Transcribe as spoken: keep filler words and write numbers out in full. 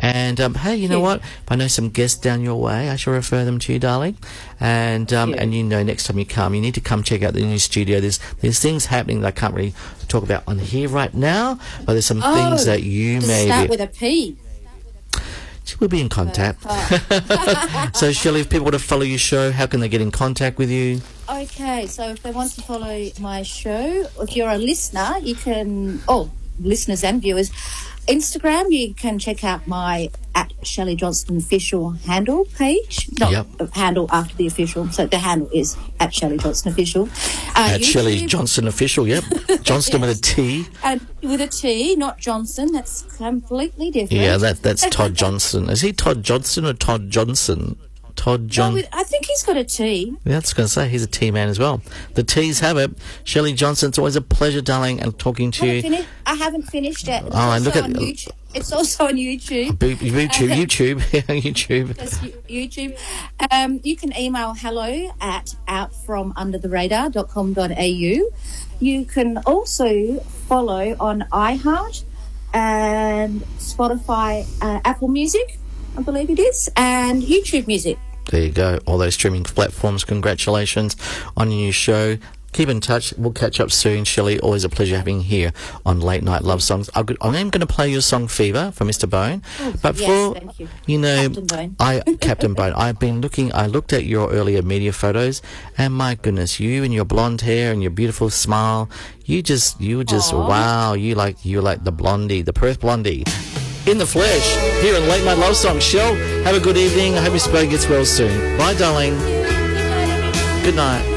And, um, hey, you know what? If I know some guests down your way, I shall refer them to you, darling. And, um, you. and you know, next time you come, you need to come check out the new studio. There's, there's things happening that I can't really talk about on here right now, but there's some oh, things that you to may start be... with a P. We'll be in contact. Oh. So, Shelley, if people want to follow your show, how can they get in contact with you? Okay, so if they want to follow my show, if you're a listener, you can... Oh, listeners and viewers... Instagram, you can check out my at Shelley Johnston official handle page. Not yep. handle after the official. So the handle is at Shelley Johnston official. Uh, at YouTube, Shelley Johnston official, yep. Johnston yes. with a T. And with a T, not Johnson. That's completely different. Yeah, that that's Todd Johnson. Is he Todd Johnson or Todd Johnson? Todd John. No, I think he's got a T. Yeah, I was going to say, he's a T man as well. The T's have it. Shelley Johnson, it's always a pleasure, darling, and talking to you. Finished. I haven't finished it. It's oh, and look at YouTube. It's also on YouTube. YouTube, YouTube, YouTube. Yes, YouTube. Um, you can email hello at outfromundertheradar dot com dot a u. You can also follow on iHeart and Spotify, uh, Apple Music, I believe it is, and YouTube Music. There you go. All those streaming platforms. Congratulations on your new show. Keep in touch. We'll catch up soon. Shelley, always a pleasure having you here on Late Night Love Songs. I'm going to play your song Fever for Mister Bone. Oh, but yes, for, thank you. you know, Captain Bone. I, Captain Bone, I've been looking, I looked at your earlier media photos, and my goodness, you and your blonde hair and your beautiful smile, you just, you were just, Aww. wow, you like, you like the blondie, the Perth blondie. In the flesh, here in Late Night Love Songs. Shell, have a good evening. I hope your spray gets well soon. Bye, darling. Good night.